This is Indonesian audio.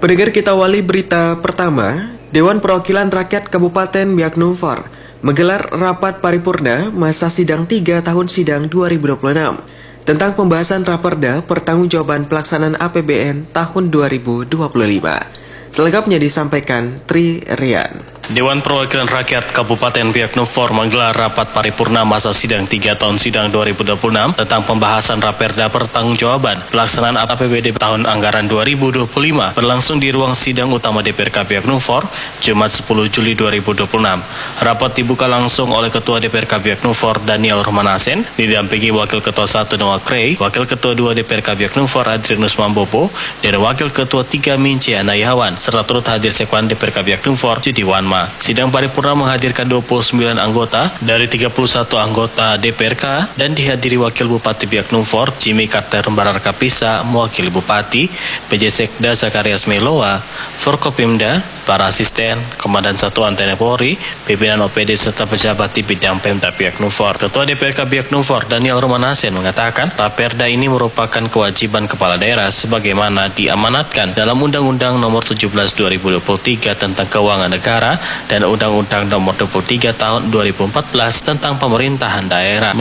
Pendengar, kita awali berita pertama. Dewan Perwakilan Rakyat Kabupaten Biak Numfor menggelar rapat paripurna masa sidang 3 tahun sidang 2026 tentang pembahasan Raperda Pertanggungjawaban Pelaksanaan APBN tahun 2025. Selengkapnya disampaikan Tri Rian. Dewan Perwakilan Rakyat Kabupaten Biak Numfor menggelar rapat paripurna masa sidang 3 tahun sidang 2026 tentang pembahasan Raperda Pertanggungjawaban Pelaksanaan APBD tahun anggaran 2025 berlangsung di ruang sidang utama DPRK Biak Numfor Jumat 10 Juli 2026. Rapat dibuka langsung oleh Ketua DPRK Biak Numfor Daniel Rohmanasen, didampingi Wakil Ketua 1 Noah Krey, Wakil Ketua 2 DPRK Biak Numfor Adrianus Mambopo, dan Wakil Ketua 3 Mince Anayawan, serta turut hadir Sekwan DPRK Biak Numfor Judi Wanma. Sidang paripurna menghadirkan 29 anggota dari 31 anggota DPRK dan dihadiri Wakil Bupati Biak Numfor Jimmy Carter Barar Kapisa, mewakili Bupati, PJ Sekda Zakarias Meloa, Forkopimda, para asisten, Komandan Satuan TNI Polri, pimpinan OPD serta pejabat di bidang Pemda Biak Numfor. Ketua DPRK Biak Numfor Daniel Rohmanasen mengatakan, Raperda ini merupakan kewajiban kepala daerah sebagaimana diamanatkan dalam Undang-Undang Nomor 17 2023 tentang Keuangan Negara dan Undang-Undang Nomor 23 Tahun 2014 tentang Pemerintahan Daerah.